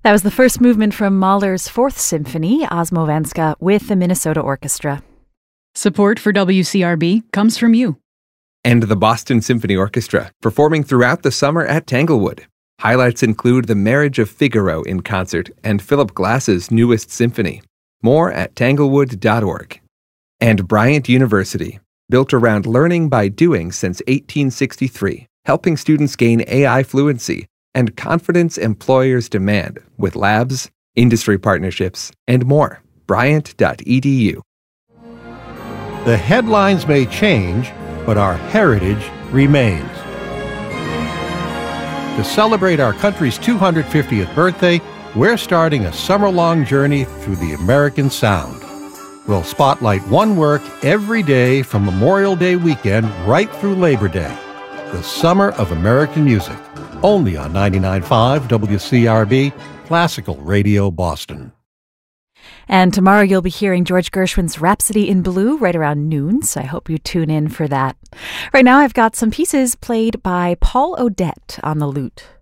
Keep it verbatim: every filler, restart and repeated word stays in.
That was the first movement from Mahler's Fourth Symphony, Osmovenska, with the Minnesota Orchestra. Support for W C R B comes from you. And the Boston Symphony Orchestra, performing throughout the summer at Tanglewood. Highlights include The Marriage of Figaro in concert and Philip Glass's newest symphony. More at tanglewood dot org. And Bryant University, built around learning by doing since eighteen sixty-three, helping students gain A I fluency and confidence employers demand with labs, industry partnerships, and more. bryant dot e d u. The headlines may change, but our heritage remains. To celebrate our country's two hundred fiftieth birthday, we're starting a summer-long journey through the American Sound. We'll spotlight one work every day from Memorial Day weekend right through Labor Day. The Summer of American Music, only on ninety-nine point five W C R B, Classical Radio Boston. And tomorrow you'll be hearing George Gershwin's Rhapsody in Blue right around noon, so I hope you tune in for that. Right now I've got some pieces played by Paul Odette on the lute.